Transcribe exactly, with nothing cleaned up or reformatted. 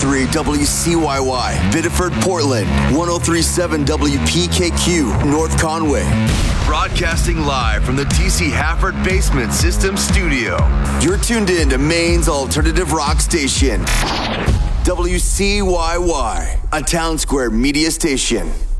three W C Y Y, Biddeford, Portland, one oh three point seven W P K Q, North Conway. Broadcasting live from the T C Hafford Basement System Studio. You're tuned in to Maine's alternative rock station, W C Y Y, a Town Square media station.